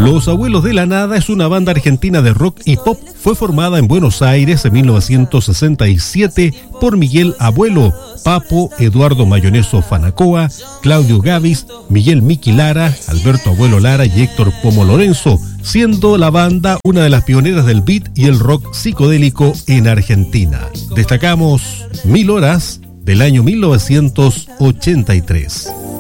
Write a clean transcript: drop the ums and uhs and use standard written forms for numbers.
Los Abuelos de la Nada es una banda argentina de rock y pop. Fue formada en Buenos Aires en 1967 por Miguel Abuelo, Papo, Eduardo Mayoneso Fanacoa, Claudio Gavis, Miguel Miki Lara, Alberto Abuelo Lara y Héctor Pomo Lorenzo, siendo la banda una de las pioneras del beat y el rock psicodélico en Argentina. Destacamos 1000 horas del año 1983.